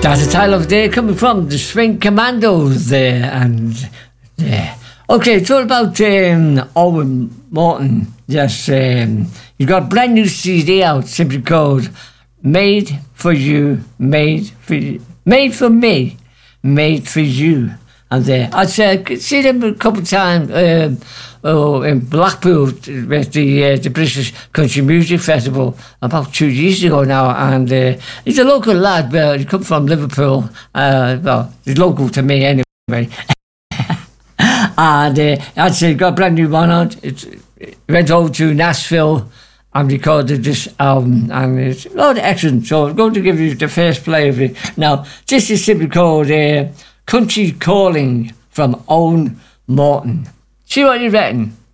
That's the title of the day, coming from the Swing Commandos there, and yeah. Okay, it's all about Owen Morton. Yes, you got a brand new CD out, simply called "Made for You, Made for You, Made for Me, Made for You." And I'd say I could see them a couple of times in Blackpool with the British Country Music Festival about 2 years ago now. And he's a local lad. He comes from Liverpool. Well, he's local to me anyway. And I'd say got a brand new one out. It went over to Nashville and recorded this album, and it's excellent. So I'm going to give you the first play of it. Now, this is simply called Country Calling from Owen Morton. See what you reckon?